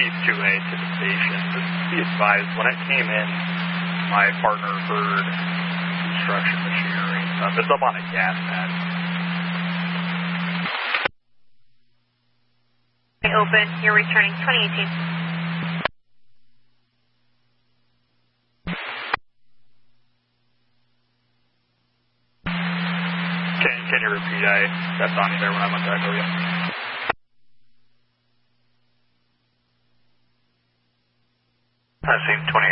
Chief 2A to the station. Just be advised, when it came in, my partner heard construction machinery and stuff. It's up on a gas pad. Open, you're returning 2018. Can you repeat? I stepped on you there when I went back over you. I see 2018.